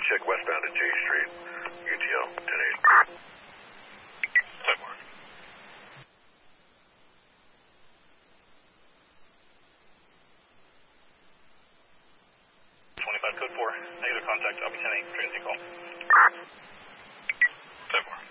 check westbound at J Street, UTL 10-8. 25 code 4, negative contact, I'll be 10-8, transient call. 10-4.